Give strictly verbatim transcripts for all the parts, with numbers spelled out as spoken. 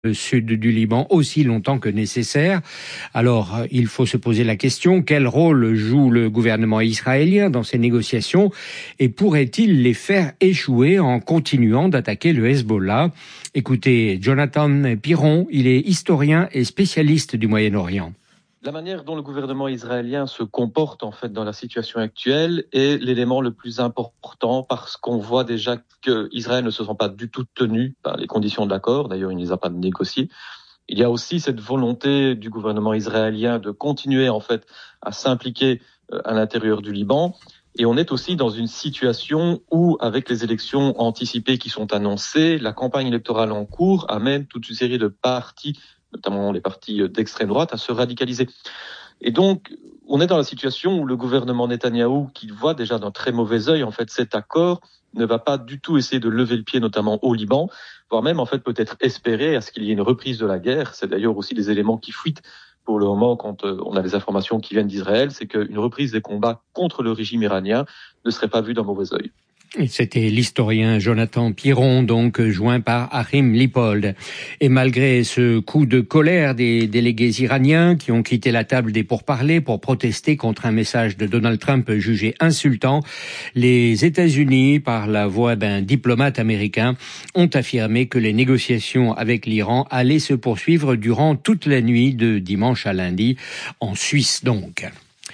le sud du Liban aussi longtemps que nécessaire. Alors, il faut se poser la question, quel rôle joue le gouvernement israélien dans ces négociations et pourrait-il les faire échouer en continuant d'attaquer le Hezbollah? Écoutez, Jonathan Piron, il est historien et spécialiste du Moyen-Orient. La manière dont le gouvernement israélien se comporte en fait dans la situation actuelle est l'élément le plus important parce qu'on voit déjà qu'Israël ne se sent pas du tout tenu par les conditions de l'accord. D'ailleurs, il ne les a pas négociées. Il y a aussi cette volonté du gouvernement israélien de continuer en fait à s'impliquer à l'intérieur du Liban. Et on est aussi dans une situation où, avec les élections anticipées qui sont annoncées, la campagne électorale en cours amène toute une série de partis, notamment les partis d'extrême droite, à se radicaliser. Et donc, on est dans la situation où le gouvernement Netanyahou, qui voit déjà d'un très mauvais œil en fait cet accord, ne va pas du tout essayer de lever le pied, notamment au Liban, voire même en fait peut-être espérer à ce qu'il y ait une reprise de la guerre. C'est d'ailleurs aussi des éléments qui fuitent pour le moment quand on a des informations qui viennent d'Israël, c'est qu'une reprise des combats contre le régime iranien ne serait pas vue d'un mauvais œil. C'était l'historien Jonathan Piron, donc joint par Achim Lippold. Et malgré ce coup de colère des délégués iraniens qui ont quitté la table des pourparlers pour protester contre un message de Donald Trump jugé insultant, les États-Unis, par la voix d'un diplomate américain, ont affirmé que les négociations avec l'Iran allaient se poursuivre durant toute la nuit de dimanche à lundi, en Suisse donc.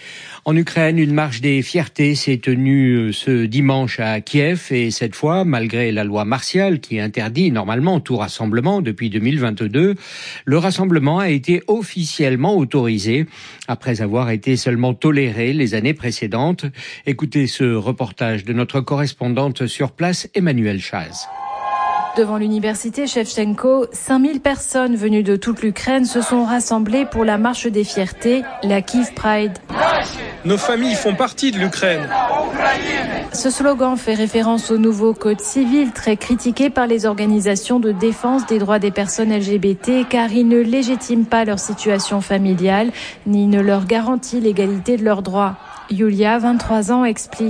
En Ukraine, une marche des fiertés s'est tenue ce dimanche à Kiev et cette fois, malgré la loi martiale qui interdit normalement tout rassemblement depuis deux mille vingt-deux, le rassemblement a été officiellement autorisé après avoir été seulement toléré les années précédentes. Écoutez ce reportage de notre correspondante sur place, Emmanuelle Chaz. Devant l'université Shevchenko, cinq mille personnes venues de toute l'Ukraine se sont rassemblées pour la marche des fiertés, la Kiev Pride. Nos familles font partie de l'Ukraine. Ce slogan fait référence au nouveau code civil très critiqué par les organisations de défense des droits des personnes L G B T car il ne légitime pas leur situation familiale ni ne leur garantit l'égalité de leurs droits. Yulia, vingt-trois ans, explique.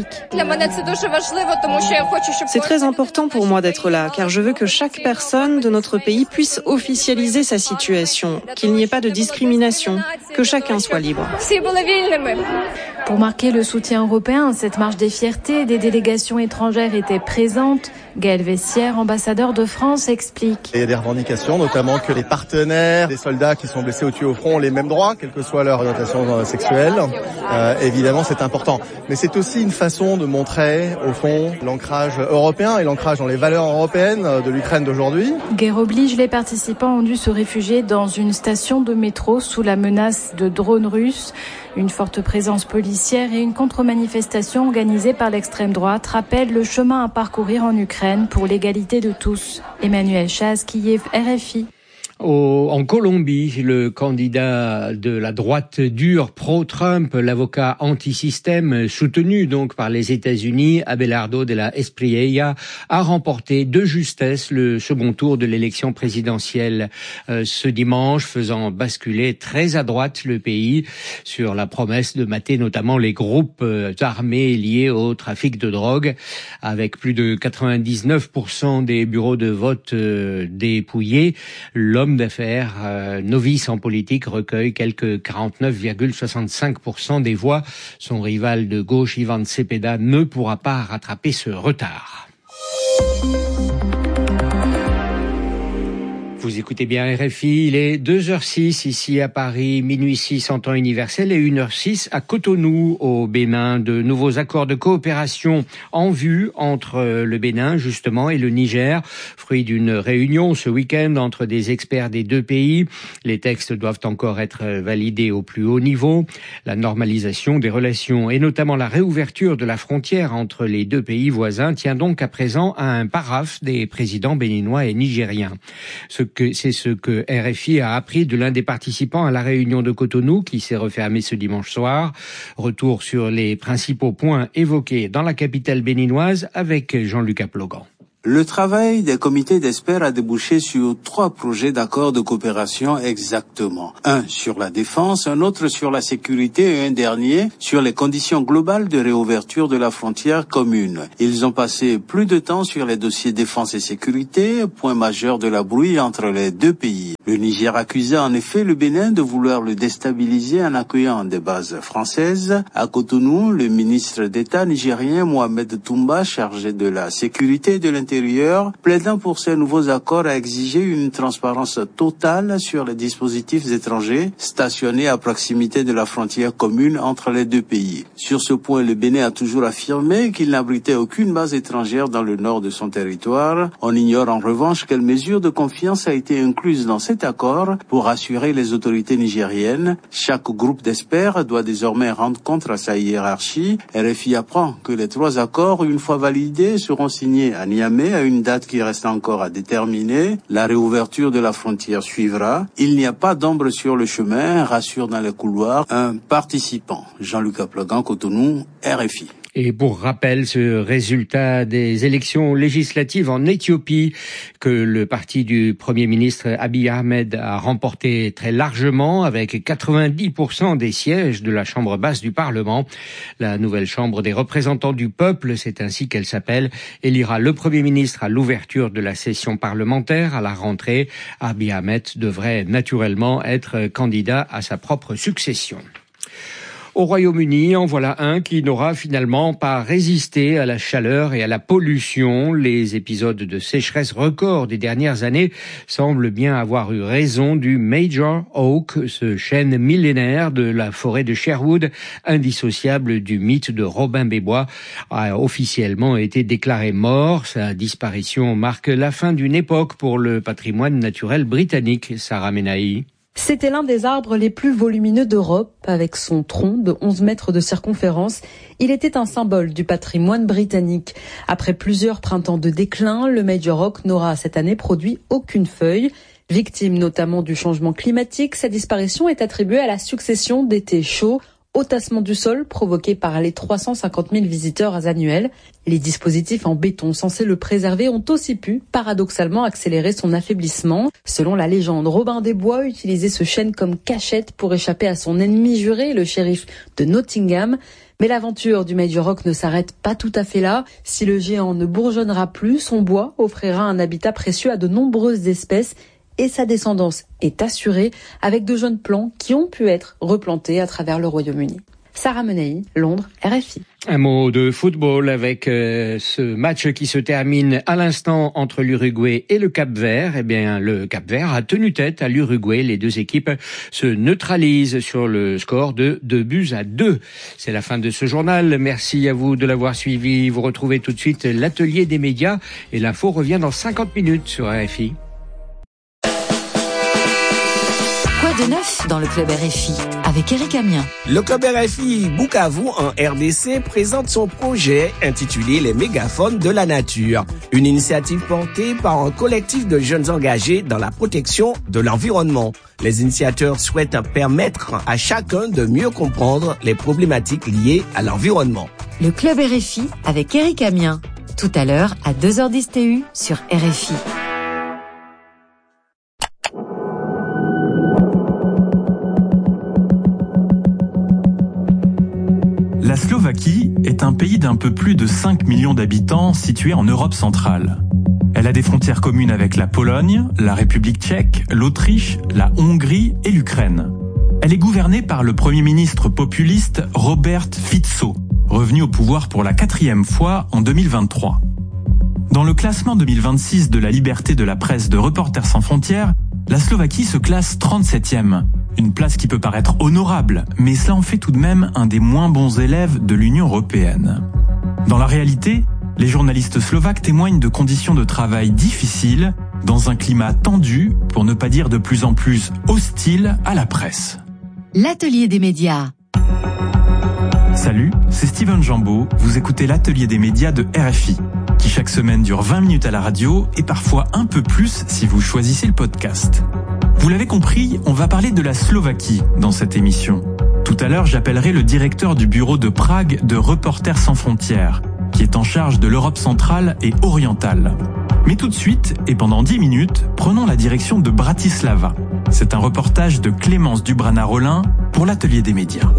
C'est très important pour moi d'être là, car je veux que chaque personne de notre pays puisse officialiser sa situation, qu'il n'y ait pas de discrimination, que chacun soit libre. Pour marquer le soutien européen à cette marche des fiertés, des délégations étrangères étaient présentes. Gaël Vessière, ambassadeur de France, explique. Il y a des revendications, notamment que les partenaires des soldats qui sont blessés ou tués au front ont les mêmes droits, quelle que soit leur orientation sexuelle. Euh, évidemment, c'est important. Mais c'est aussi une façon de montrer, au fond, l'ancrage européen et l'ancrage dans les valeurs européennes de l'Ukraine d'aujourd'hui. Guerre oblige, les participants ont dû se réfugier dans une station de métro sous la menace de drones russes. Une forte présence policière et une contre-manifestation organisée par l'extrême droite rappellent le chemin à parcourir en Ukraine pour l'égalité de tous. Emmanuelle Chaz, Kiev, R F I. Au, en Colombie, le candidat de la droite dure pro-Trump, l'avocat anti-système soutenu donc par les États-Unis, Abelardo de la Espriella, a remporté de justesse le second tour de l'élection présidentielle euh, ce dimanche, faisant basculer très à droite le pays sur la promesse de mater notamment les groupes euh, armés liés au trafic de drogue, avec plus de quatre-vingt-dix-neuf pour cent des bureaux de vote euh, dépouillés. L'homme d'affaires euh, novice en politique recueille quelques quarante-neuf virgule soixante-cinq pour cent des voix. Son rival de gauche, Ivan Cepeda, ne pourra pas rattraper ce retard. Vous écoutez bien R F I, il est deux heures six ici à Paris, minuit six en temps universel et une heure six à Cotonou au Bénin. De nouveaux accords de coopération en vue entre le Bénin justement et le Niger, fruit d'une réunion ce week-end entre des experts des deux pays. Les textes doivent encore être validés au plus haut niveau. La normalisation des relations et notamment la réouverture de la frontière entre les deux pays voisins tient donc à présent à un paraphe des présidents béninois et nigériens. Ce que c'est ce que R F I a appris de l'un des participants à la réunion de Cotonou qui s'est refermée ce dimanche soir. Retour sur les principaux points évoqués dans la capitale béninoise avec Jean-Luc Aplogan. Le travail des comités d'experts a débouché sur trois projets d'accord de coopération exactement. Un sur la défense, un autre sur la sécurité et un dernier sur les conditions globales de réouverture de la frontière commune. Ils ont passé plus de temps sur les dossiers défense et sécurité, point majeur de la brouille entre les deux pays. Le Niger accusait en effet le Bénin de vouloir le déstabiliser en accueillant des bases françaises. À Cotonou, le ministre d'État nigérien Mohamed Toumba, chargé de la sécurité et de l'intérieur, plaidant pour ces nouveaux accords, a exigé une transparence totale sur les dispositifs étrangers stationnés à proximité de la frontière commune entre les deux pays. Sur ce point, le Bénin a toujours affirmé qu'il n'abritait aucune base étrangère dans le nord de son territoire. On ignore en revanche quelle mesure de confiance a été incluse dans cet accord pour assurer les autorités nigériennes. Chaque groupe d'experts doit désormais rendre compte à sa hiérarchie. R F I apprend que les trois accords, une fois validés, seront signés à Niamey à une date qui reste encore à déterminer. La réouverture de la frontière suivra. Il n'y a pas d'ombre sur le chemin, rassure dans les couloirs un participant. Jean-Luc Aplogan, Cotonou, R F I. Et pour rappel, ce résultat des élections législatives en Éthiopie que le parti du Premier ministre Abiy Ahmed a remporté très largement avec quatre-vingt-dix pour cent des sièges de la Chambre basse du Parlement. La nouvelle Chambre des représentants du peuple, c'est ainsi qu'elle s'appelle, élira le Premier ministre à l'ouverture de la session parlementaire. À la rentrée, Abiy Ahmed devrait naturellement être candidat à sa propre succession. Au Royaume-Uni, en voilà un qui n'aura finalement pas résisté à la chaleur et à la pollution. Les épisodes de sécheresse record des dernières années semblent bien avoir eu raison du Major Oak, ce chêne millénaire de la forêt de Sherwood, indissociable du mythe de Robin des Bois, a officiellement été déclaré mort. Sa disparition marque la fin d'une époque pour le patrimoine naturel britannique. Sarah Menahi. C'était l'un des arbres les plus volumineux d'Europe, avec son tronc de onze mètres de circonférence. Il était un symbole du patrimoine britannique. Après plusieurs printemps de déclin, le Major Oak n'aura cette année produit aucune feuille. Victime notamment du changement climatique, sa disparition est attribuée à la succession d'étés chauds, au tassement du sol provoqué par les trois cent cinquante mille visiteurs annuels. Les dispositifs en béton censés le préserver ont aussi pu, paradoxalement, accélérer son affaiblissement. Selon la légende, Robin des Bois utilisait ce chêne comme cachette pour échapper à son ennemi juré, le shérif de Nottingham. Mais l'aventure du Major Oak ne s'arrête pas tout à fait là. Si le géant ne bourgeonnera plus, son bois offrira un habitat précieux à de nombreuses espèces et sa descendance est assurée avec de jeunes plants qui ont pu être replantés à travers le Royaume-Uni. Sarah Menahi, Londres, R F I. Un mot de football avec euh, ce match qui se termine à l'instant entre l'Uruguay et le Cap-Vert. Eh bien, le Cap-Vert a tenu tête à l'Uruguay. Les deux équipes se neutralisent sur le score de deux buts à deux. C'est la fin de ce journal. Merci à vous de l'avoir suivi. Vous retrouvez tout de suite l'atelier des médias et l'info revient dans cinquante minutes sur R F I. Quoi de neuf dans le Club R F I avec Eric Amien. Le Club R F I Bukavu en R D C présente son projet intitulé Les mégaphones de la nature. Une initiative portée par un collectif de jeunes engagés dans la protection de l'environnement. Les initiateurs souhaitent permettre à chacun de mieux comprendre les problématiques liées à l'environnement. Le Club R F I avec Eric Amien. Tout à l'heure à deux heures dix T U sur R F I. La Slovaquie est un pays d'un peu plus de cinq millions d'habitants situé en Europe centrale. Elle a des frontières communes avec la Pologne, la République tchèque, l'Autriche, la Hongrie et l'Ukraine. Elle est gouvernée par le Premier ministre populiste Robert Fico, revenu au pouvoir pour la quatrième fois en deux mille vingt-trois. Dans le classement deux mille vingt-six de la liberté de la presse de Reporters sans frontières, la Slovaquie se classe trente-septième. Une place qui peut paraître honorable, mais cela en fait tout de même un des moins bons élèves de l'Union européenne. Dans la réalité, les journalistes slovaques témoignent de conditions de travail difficiles, dans un climat tendu, pour ne pas dire de plus en plus hostile à la presse. L'atelier des médias. Salut, c'est Steven Jambeau, vous écoutez l'atelier des médias de R F I, qui chaque semaine dure vingt minutes à la radio et parfois un peu plus si vous choisissez le podcast. Vous l'avez compris, on va parler de la Slovaquie dans cette émission. Tout à l'heure, j'appellerai le directeur du bureau de Prague de Reporters sans frontières, qui est en charge de l'Europe centrale et orientale. Mais tout de suite, et pendant dix minutes, prenons la direction de Bratislava. C'est un reportage de Clémence Dubrana-Rollin pour l'Atelier des médias.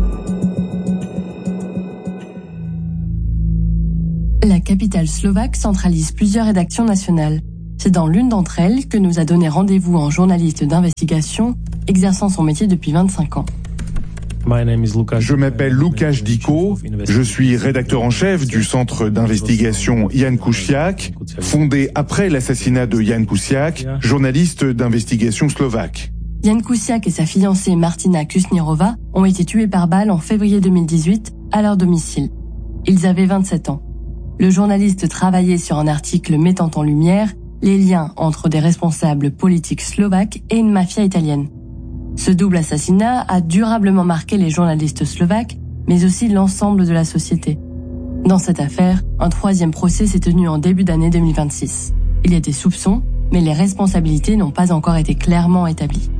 La capitale slovaque centralise plusieurs rédactions nationales. C'est dans l'une d'entre elles que nous a donné rendez-vous un journaliste d'investigation exerçant son métier depuis vingt-cinq ans. Je m'appelle Łukasz Diko, je suis rédacteur en chef du centre d'investigation Jan Kuciak, fondé après l'assassinat de Jan Kuciak, journaliste d'investigation slovaque. Jan Kuciak et sa fiancée Martina Kusnirova ont été tués par balle en février deux mille dix-huit à leur domicile. Ils avaient vingt-sept ans. Le journaliste travaillait sur un article mettant en lumière les liens entre des responsables politiques slovaques et une mafia italienne. Ce double assassinat a durablement marqué les journalistes slovaques, mais aussi l'ensemble de la société. Dans cette affaire, un troisième procès s'est tenu en début d'année deux mille vingt-six. Il y a des soupçons, mais les responsabilités n'ont pas encore été clairement établies.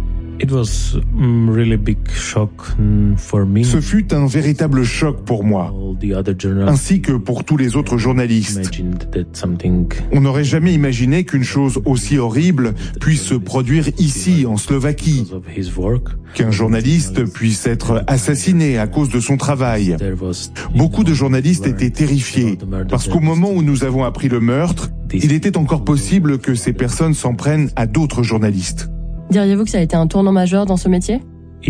Ce fut un véritable choc pour moi, ainsi que pour tous les autres journalistes. On n'aurait jamais imaginé qu'une chose aussi horrible puisse se produire ici, en Slovaquie, qu'un journaliste puisse être assassiné à cause de son travail. Beaucoup de journalistes étaient terrifiés, parce qu'au moment où nous avons appris le meurtre, il était encore possible que ces personnes s'en prennent à d'autres journalistes. Diriez-vous que ça a été un tournant majeur dans ce métier ?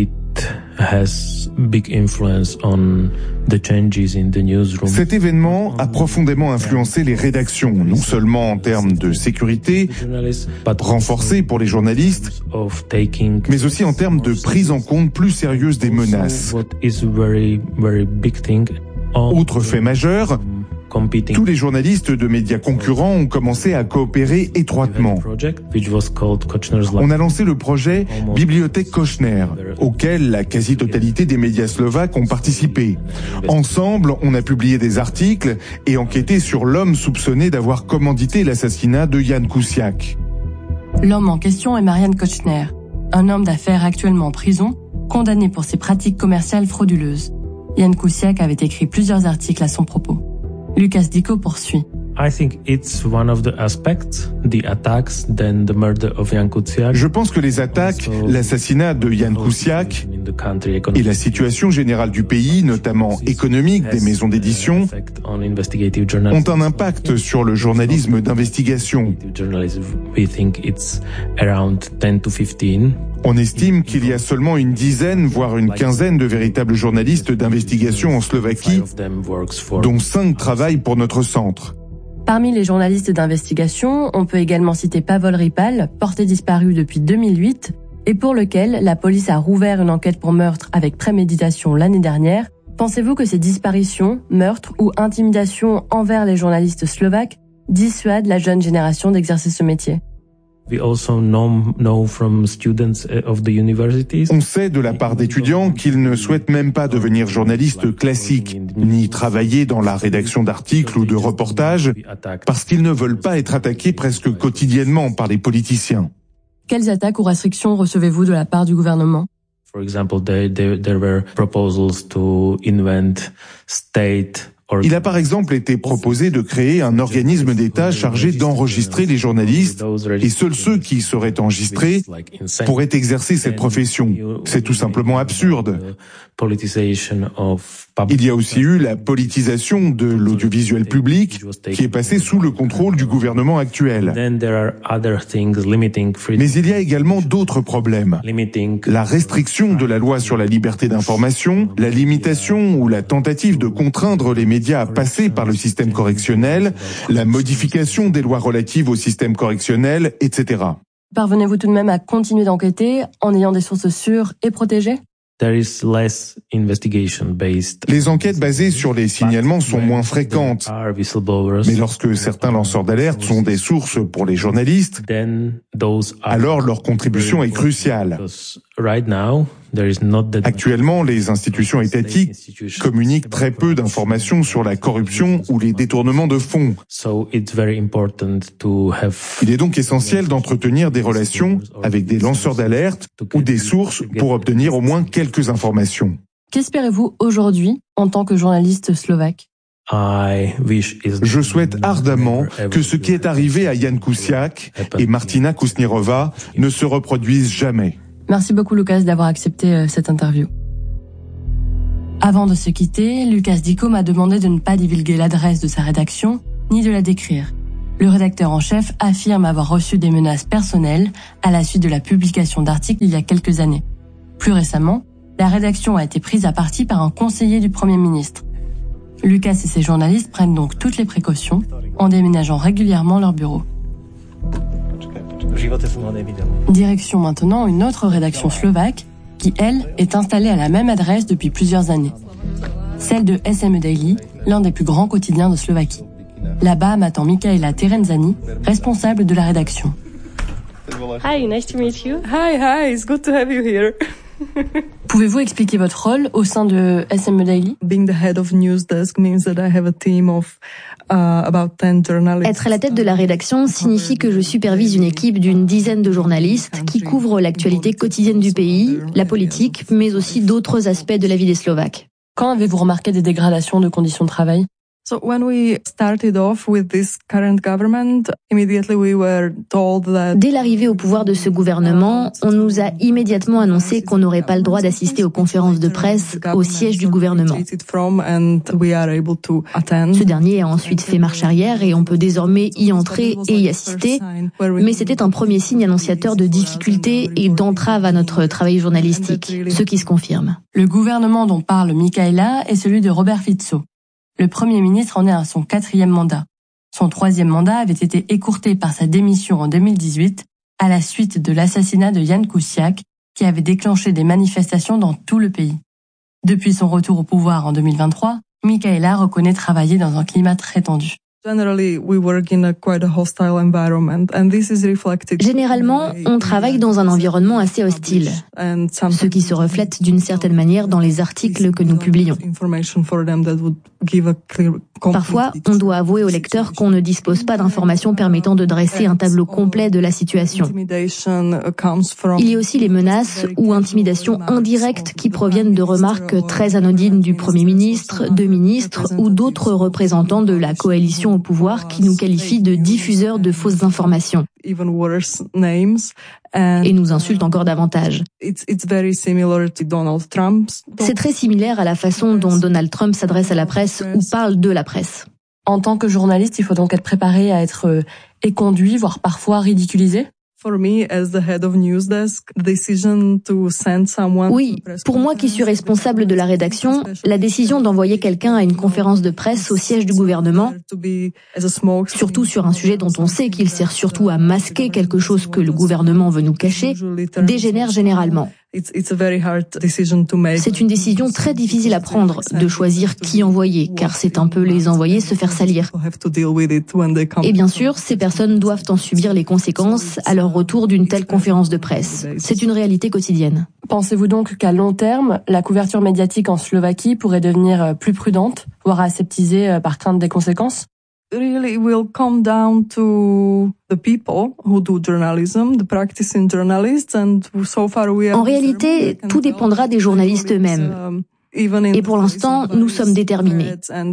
Cet événement a profondément influencé les rédactions, non seulement en termes de sécurité, renforcée pour les journalistes, mais aussi en termes de prise en compte plus sérieuse des menaces. Autre fait majeur, tous les journalistes de médias concurrents ont commencé à coopérer étroitement. On a lancé le projet Bibliothèque Kochner, auquel la quasi-totalité des médias slovaques ont participé. Ensemble, on a publié des articles et enquêté sur l'homme soupçonné d'avoir commandité l'assassinat de Jan Kuciak. L'homme en question est Marian Kochner, un homme d'affaires actuellement en prison, condamné pour ses pratiques commerciales frauduleuses. Jan Kuciak avait écrit plusieurs articles à son propos. Łukasz Diko poursuit. Je pense que les attaques, l'assassinat de Jan Kuciak et la situation générale du pays, notamment économique des maisons d'édition, ont un impact sur le journalisme d'investigation. On estime qu'il y a seulement une dizaine, voire une quinzaine de véritables journalistes d'investigation en Slovaquie, dont cinq travaillent pour notre centre. Parmi les journalistes d'investigation, on peut également citer Pavol Rypal, porté disparu depuis deux mille huit, et pour lequel la police a rouvert une enquête pour meurtre avec préméditation l'année dernière. Pensez-vous que ces disparitions, meurtres ou intimidations envers les journalistes slovaques dissuadent la jeune génération d'exercer ce métier ? On sait de la part d'étudiants qu'ils ne souhaitent même pas devenir journalistes classiques, ni travailler dans la rédaction d'articles ou de reportages, parce qu'ils ne veulent pas être attaqués presque quotidiennement par les politiciens. Quelles attaques ou restrictions recevez-vous de la part du gouvernement ? Il a par exemple été proposé de créer un organisme d'État chargé d'enregistrer les journalistes et seuls ceux qui seraient enregistrés pourraient exercer cette profession. C'est tout simplement absurde. Il y a aussi eu la politisation de l'audiovisuel public qui est passée sous le contrôle du gouvernement actuel. Mais il y a également d'autres problèmes. La restriction de la loi sur la liberté d'information, la limitation ou la tentative de contraindre les médias à passer par le système correctionnel, la modification des lois relatives au système correctionnel, et cetera. Parvenez-vous tout de même à continuer d'enquêter en ayant des sources sûres et protégées ? Les enquêtes basées sur les signalements sont moins fréquentes, mais lorsque certains lanceurs d'alerte sont des sources pour les journalistes, alors leur contribution est cruciale. Actuellement, les institutions étatiques communiquent très peu d'informations sur la corruption ou les détournements de fonds. Il est donc essentiel d'entretenir des relations avec des lanceurs d'alerte ou des sources pour obtenir au moins quelques informations. Qu'espérez-vous aujourd'hui en tant que journaliste slovaque ? Je souhaite ardemment que ce qui est arrivé à Jan Kuciak et Martina Kusnirova ne se reproduise jamais. Merci beaucoup Lucas d'avoir accepté cette interview. Avant de se quitter, Lucas Dico m'a demandé de ne pas divulguer l'adresse de sa rédaction, ni de la décrire. Le rédacteur en chef affirme avoir reçu des menaces personnelles à la suite de la publication d'articles il y a quelques années. Plus récemment, la rédaction a été prise à partie par un conseiller du Premier ministre. Lucas et ses journalistes prennent donc toutes les précautions en déménageant régulièrement leur bureau. Direction maintenant une autre rédaction slovaque qui, elle, est installée à la même adresse depuis plusieurs années. Celle de S M E Daily, l'un des plus grands quotidiens de Slovaquie. Là-bas m'attend Michaela Terenzani, responsable de la rédaction. Hi, nice to meet you. Hi, hi, it's good to have you here. Pouvez-vous expliquer votre rôle au sein de S M E Daily? Being the head of news desk means that I have a team of uh, about ten journalists. Être à la tête de la rédaction signifie que je supervise une équipe d'une dizaine de journalistes qui couvrent l'actualité quotidienne du pays, la politique, mais aussi d'autres aspects de la vie des Slovaques. Quand avez-vous remarqué des dégradations de conditions de travail? So when we started off with this current government, immediately we were told that Dès l'arrivée au pouvoir de ce gouvernement, on nous a immédiatement annoncé qu'on n'aurait pas le droit d'assister aux conférences de presse au siège du gouvernement. Ce dernier a ensuite fait marche arrière et on peut désormais y entrer et y assister, mais c'était un premier signe annonciateur de difficultés et d'entrave à notre travail journalistique, ce qui se confirme. Le gouvernement dont parle Michaela est celui de Robert Fico. Le Premier ministre en est à son quatrième mandat. Son troisième mandat avait été écourté par sa démission en deux mille dix-huit à la suite de l'assassinat de Jan Kuciak qui avait déclenché des manifestations dans tout le pays. Depuis son retour au pouvoir en deux mille vingt-trois, Michaela reconnaît travailler dans un climat très tendu. Généralement, on travaille dans un environnement assez hostile, ce qui se reflète d'une certaine manière dans les articles que nous publions. Parfois, on doit avouer aux lecteurs qu'on ne dispose pas d'informations permettant de dresser un tableau complet de la situation. Il y a aussi les menaces ou intimidations indirectes qui proviennent de remarques très anodines du Premier ministre, de ministres ou d'autres représentants de la coalition au pouvoir qui nous qualifient de diffuseurs de fausses informations et nous insultent encore davantage. C'est très similaire à la façon dont Donald Trump s'adresse à la presse ou parle de la presse. En tant que journaliste, il faut donc être préparé à être éconduit, voire parfois ridiculisé? Oui, pour moi qui suis responsable de la rédaction, la décision d'envoyer quelqu'un à une conférence de presse au siège du gouvernement, surtout sur un sujet dont on sait qu'il sert surtout à masquer quelque chose que le gouvernement veut nous cacher, dégénère généralement. C'est une décision très difficile à prendre, de choisir qui envoyer, car c'est un peu les envoyer se faire salir. Et bien sûr, ces personnes doivent en subir les conséquences à leur retour d'une telle conférence de presse. C'est une réalité quotidienne. Pensez-vous donc qu'à long terme, la couverture médiatique en Slovaquie pourrait devenir plus prudente, voire aseptisée par crainte des conséquences? Really will come down to the people who do journalism, the practicing journalists, and so far we are. En réalité, tout dépendra des journalistes eux-mêmes. Et pour l'instant, nous sommes déterminés.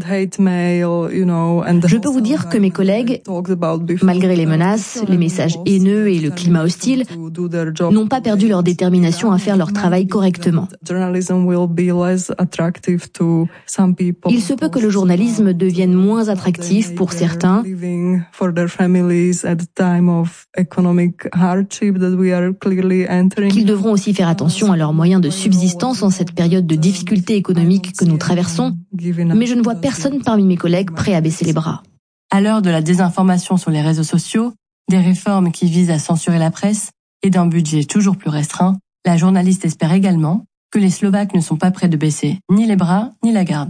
Je peux vous dire que mes collègues, malgré les menaces, les messages haineux et le climat hostile, n'ont pas perdu leur détermination à faire leur travail correctement. Il se peut que le journalisme devienne moins attractif pour certains, qu'ils devront aussi faire attention à leurs moyens de subsistance en cette période de difficulté économique que nous traversons, mais je ne vois personne parmi mes collègues prêt à baisser les bras. À l'heure de la désinformation sur les réseaux sociaux, des réformes qui visent à censurer la presse et d'un budget toujours plus restreint, la journaliste espère également que les Slovaques ne sont pas prêts de baisser ni les bras ni la garde.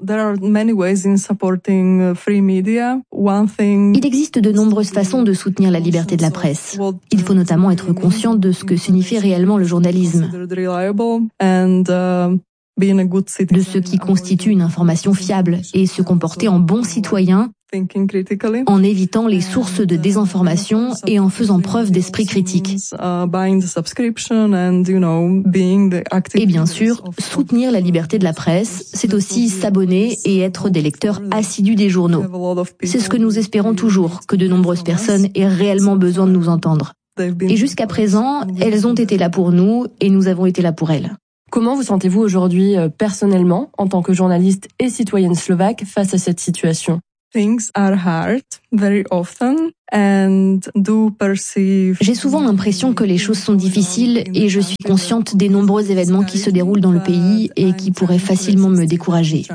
Il existe de nombreuses façons de soutenir la liberté de la presse. Il faut notamment être conscient de ce que signifie réellement le journalisme, de ce qui constitue une information fiable et se comporter en bon citoyen en évitant les sources de désinformation et en faisant preuve d'esprit critique. Et bien sûr, soutenir la liberté de la presse, c'est aussi s'abonner et être des lecteurs assidus des journaux. C'est ce que nous espérons toujours, que de nombreuses personnes aient réellement besoin de nous entendre. Et jusqu'à présent, elles ont été là pour nous et nous avons été là pour elles. Comment vous sentez-vous aujourd'hui euh, personnellement, en tant que journaliste et citoyenne slovaque, face à cette situation ? J'ai souvent l'impression que les choses sont difficiles et je suis consciente des nombreux événements qui se déroulent dans le pays et qui pourraient facilement me décourager.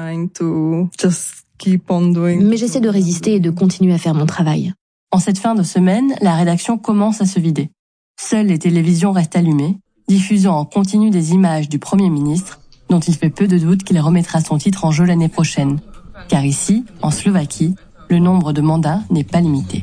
Mais j'essaie de résister et de continuer à faire mon travail. En cette fin de semaine, la rédaction commence à se vider. Seules les télévisions restent allumées, diffusant en continu des images du Premier ministre, dont il fait peu de doute qu'il remettra son titre en jeu l'année prochaine. Car ici, en Slovaquie, le nombre de mandats n'est pas limité.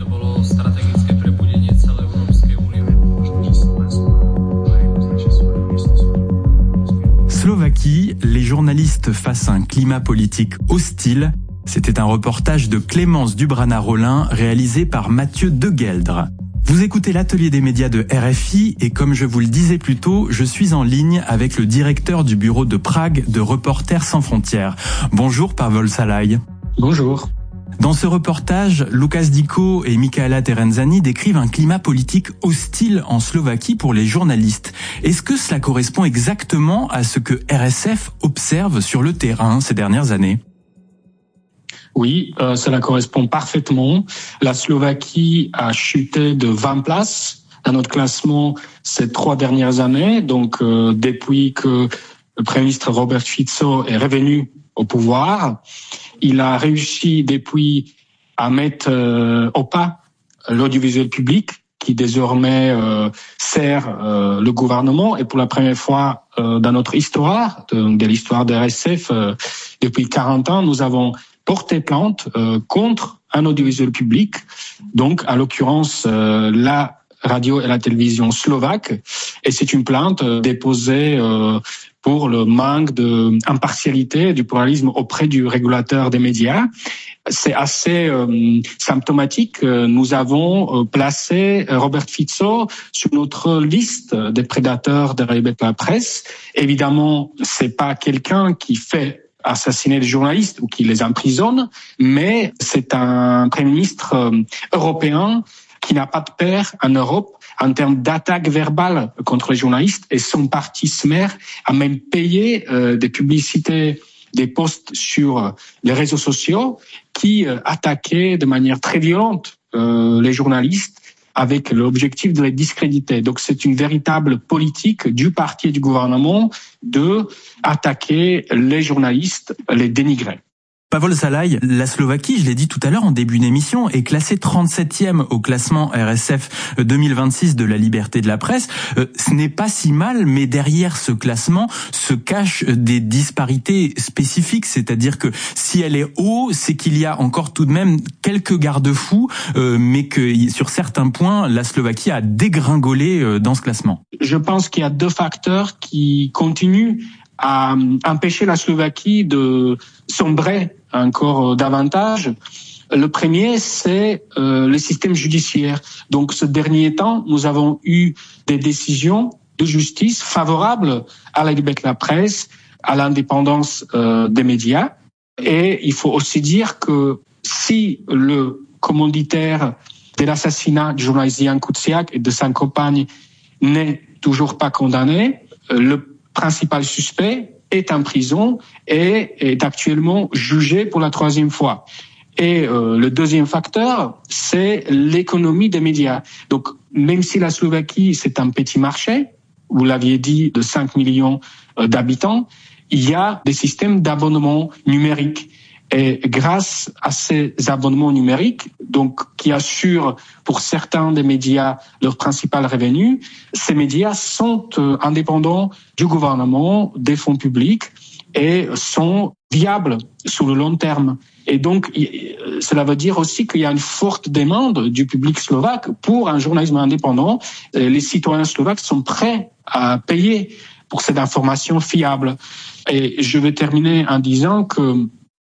Slovaquie, les journalistes face à un climat politique hostile. C'était un reportage de Clémence Dubrana-Rollin réalisé par Mathieu Degueldre. Vous écoutez l'atelier des médias de R F I et comme je vous le disais plus tôt, je suis en ligne avec le directeur du bureau de Prague de Reporters sans frontières. Bonjour Pavol Salai. Bonjour. Dans ce reportage, Lukas Diko et Michaela Terenzani décrivent un climat politique hostile en Slovaquie pour les journalistes. Est-ce que cela correspond exactement à ce que R S F observe sur le terrain ces dernières années ? Oui, euh, cela correspond parfaitement. La Slovaquie a chuté de vingt places dans notre classement ces trois dernières années. Donc, euh, depuis que le Premier ministre Robert Fico est revenu au pouvoir, il a réussi depuis à mettre euh, au pas l'audiovisuel public qui désormais euh, sert euh, le gouvernement. Et pour la première fois euh, dans notre histoire, de, de l'histoire de R S F, euh, depuis quarante ans, nous avons porté plainte euh, contre un audiovisuel public, donc à l'occurrence euh, la radio et la télévision slovaque. Et c'est une plainte euh, déposée euh, pour le manque d'impartialité et du pluralisme auprès du régulateur des médias. C'est assez euh, symptomatique. Nous avons euh, placé Robert Fico sur notre liste des prédateurs de la presse. Évidemment, c'est pas quelqu'un qui fait assassiner les journalistes ou qui les emprisonne, mais c'est un Premier ministre euh, européen qui n'a pas de père en Europe en termes d'attaque verbale contre les journalistes, et son parti Smer a même payé euh, des publicités, des posts sur les réseaux sociaux qui euh, attaquaient de manière très violente euh, les journalistes avec l'objectif de les discréditer. Donc c'est une véritable politique du parti et du gouvernement de attaquer les journalistes, les dénigrer. Pavol Salai, la Slovaquie, je l'ai dit tout à l'heure en début d'émission, est classée trente-septième au classement R S F deux mille vingt-six de la liberté de la presse. Euh, ce n'est pas si mal, mais derrière ce classement se cachent des disparités spécifiques, c'est-à-dire que si elle est haut, c'est qu'il y a encore tout de même quelques garde-fous, euh, mais que sur certains points, la Slovaquie a dégringolé euh, dans ce classement. Je pense qu'il y a deux facteurs qui continuent à empêcher la Slovaquie de sombrer encore davantage. Le premier, c'est euh, le système judiciaire. Donc, ce dernier temps, nous avons eu des décisions de justice favorables à la liberté de la presse, à l'indépendance euh, des médias. Et il faut aussi dire que si le commanditaire de l'assassinat du journaliste Jan Kuciak et de sa compagne n'est toujours pas condamné, le principal suspect est en prison et est actuellement jugé pour la troisième fois. Et euh, le deuxième facteur, c'est l'économie des médias. Donc, même si la Slovaquie, c'est un petit marché, vous l'aviez dit, de cinq millions d'habitants, il y a des systèmes d'abonnement numérique. Et grâce à ces abonnements numériques, donc qui assurent pour certains des médias leur principal revenu, ces médias sont euh, indépendants du gouvernement, des fonds publics et sont viables sur le long terme. Et donc, cela veut dire aussi qu'il y a une forte demande du public slovaque pour un journalisme indépendant. Et les citoyens slovaques sont prêts à payer pour cette information fiable. Et je vais terminer en disant que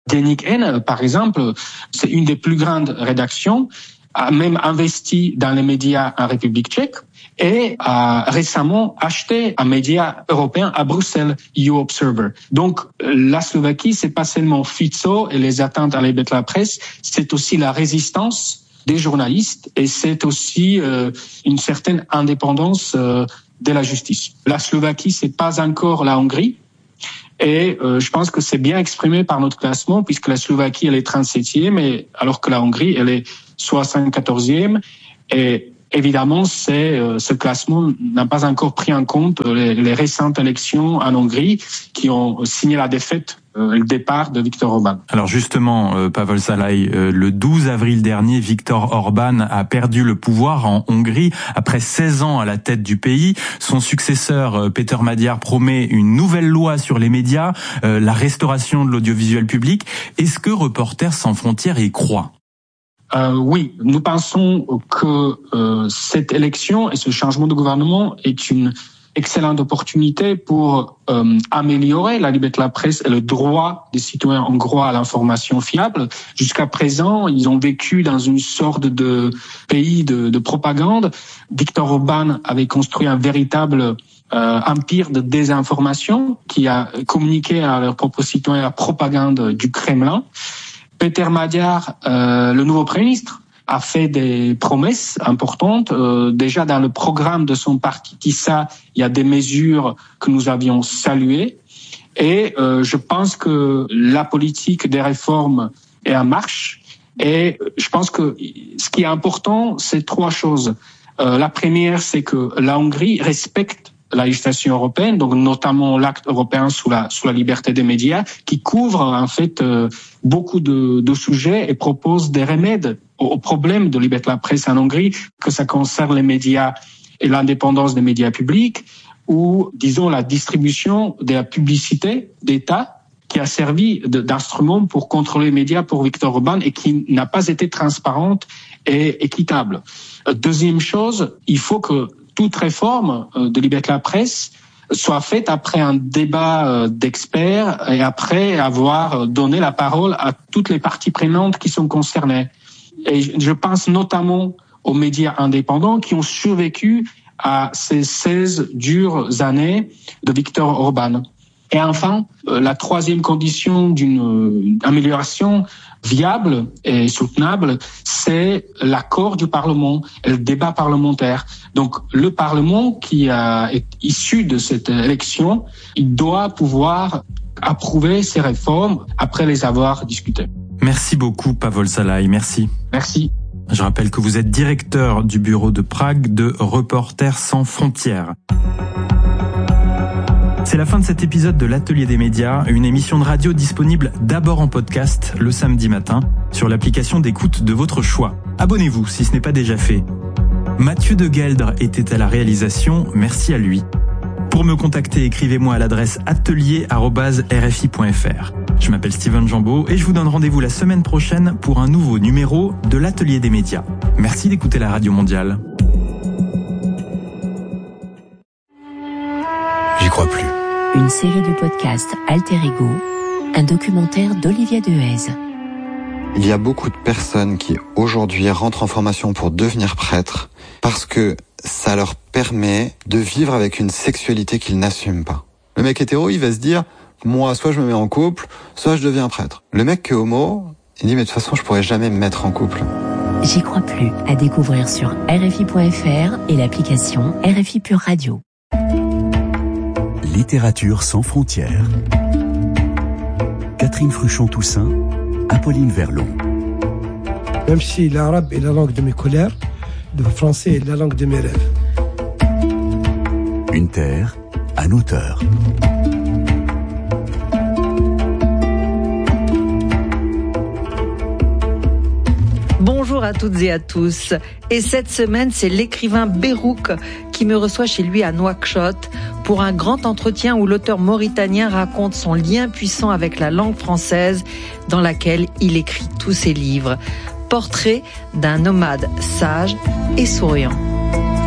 Denik N, par exemple, c'est une des plus grandes rédactions, a même investi dans les médias en République tchèque et a récemment acheté un média européen à Bruxelles, You Observer. Donc, la Slovaquie, c'est pas seulement Fico et les atteintes à la liberté de la presse, c'est aussi la résistance des journalistes et c'est aussi euh, une certaine indépendance euh, de la justice. La Slovaquie, c'est pas encore la Hongrie. Et euh, je pense que c'est bien exprimé par notre classement, puisque la Slovaquie, elle est trente-septième, et, alors que la Hongrie, elle est soixante-quatorzième. Et évidemment, c'est, euh, ce classement n'a pas encore pris en compte les, les récentes élections en Hongrie qui ont signé la défaite, euh, le départ de Viktor Orban. Alors justement, euh, Pavel Szalai, euh, le douze avril dernier, Viktor Orban a perdu le pouvoir en Hongrie après seize ans à la tête du pays. Son successeur, euh, Péter Magyar, promet une nouvelle loi sur les médias, euh, la restauration de l'audiovisuel public. Est-ce que Reporters sans frontières y croit ? Euh, oui, nous pensons que euh, cette élection et ce changement de gouvernement est une excellente opportunité pour euh, améliorer la liberté de la presse et le droit des citoyens hongrois à l'information fiable. Jusqu'à présent, ils ont vécu dans une sorte de pays de, de propagande. Viktor Orban avait construit un véritable euh, empire de désinformation qui a communiqué à leurs propres citoyens la propagande du Kremlin. Péter Magyar, euh, le nouveau Premier ministre, a fait des promesses importantes. Euh, déjà dans le programme de son parti Tissa, il y a des mesures que nous avions saluées. Et euh, je pense que la politique des réformes est en marche. Et je pense que ce qui est important, c'est trois choses. Euh, la première, c'est que la Hongrie respecte la législation européenne, donc notamment l'acte européen sous la sous la liberté des médias, qui couvre en fait euh, beaucoup de, de sujets et propose des remèdes aux, aux problèmes de liberté de la presse en Hongrie, que ça concerne les médias et l'indépendance des médias publics, ou disons la distribution de la publicité d'État qui a servi de, d'instrument pour contrôler les médias pour Viktor Orban et qui n'a pas été transparente et équitable. Deuxième chose, il faut que toute réforme de liberté de la presse soit faite après un débat d'experts et après avoir donné la parole à toutes les parties prenantes qui sont concernées. Et je pense notamment aux médias indépendants qui ont survécu à ces seize dures années de Viktor Orban. Et enfin, la troisième condition d'une amélioration viable et soutenable, c'est l'accord du Parlement et le débat parlementaire. Donc, le Parlement qui a, est issu de cette élection, il doit pouvoir approuver ces réformes après les avoir discutées. Merci beaucoup, Pavel Szalai. Merci. Merci. Je rappelle que vous êtes directeur du bureau de Prague de Reporters sans frontières. C'est la fin de cet épisode de l'Atelier des médias, une émission de radio disponible d'abord en podcast le samedi matin sur l'application d'écoute de votre choix. Abonnez-vous si ce n'est pas déjà fait. Mathieu de Gueldre était à la réalisation, merci à lui. Pour me contacter, écrivez-moi à l'adresse atelier arobase r f i point f r. Je m'appelle Steven Jambeau et je vous donne rendez-vous la semaine prochaine pour un nouveau numéro de l'Atelier des médias. Merci d'écouter la Radio Mondiale. J'y crois plus. Une série de podcasts Alter Ego, un documentaire d'Olivier Dehaze. Il y a beaucoup de personnes qui aujourd'hui rentrent en formation pour devenir prêtres parce que ça leur permet de vivre avec une sexualité qu'ils n'assument pas. Le mec hétéro, il va se dire, moi, soit je me mets en couple, soit je deviens prêtre. Le mec qui est homo, il dit, mais de toute façon, je pourrais jamais me mettre en couple. J'y crois plus. À découvrir sur r f i point f r et l'application R F I Pure Radio. Littérature sans frontières. Catherine Fruchon-Toussaint, Apolline Verlon. Même si l'arabe est la langue de mes colères, le français est la langue de mes rêves. Une terre, un auteur. Bonjour à toutes et à tous. Et cette semaine, c'est l'écrivain Berouk qui me reçoit chez lui à Nouakchott pour un grand entretien où l'auteur mauritanien raconte son lien puissant avec la langue française dans laquelle il écrit tous ses livres. Portrait d'un nomade sage et souriant.